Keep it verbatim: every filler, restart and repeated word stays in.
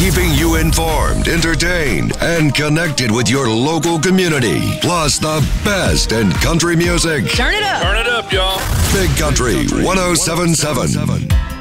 keeping you informed, entertained, and connected with your local community. Plus the best in country music. Turn it up. Turn it up, y'all. Big Country one oh seven point seven.